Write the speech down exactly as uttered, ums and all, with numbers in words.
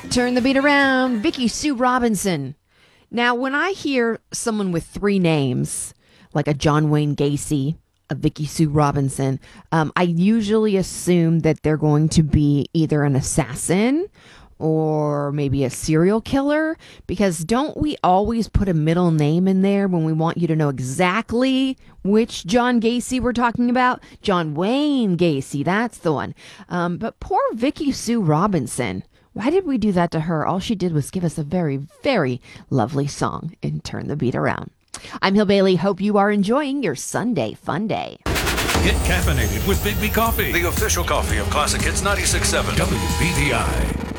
Turn the beat around. Vicky Sue Robinson. Now, when I hear someone with three names, like a John Wayne Gacy, a Vicky Sue Robinson, um, I usually assume that they're going to be either an assassin or maybe a serial killer, because don't we always put a middle name in there when we want you to know exactly which John Gacy we're talking about? John Wayne Gacy, that's the one. Um, but poor Vicky Sue Robinson, why did we do that to her? All she did was give us a very, very lovely song and turn the beat around. I'm Hill Bailey. Hope you are enjoying your Sunday fun day. Get caffeinated with Big B Coffee, the official coffee of Classic Hits ninety-six point seven W B D I.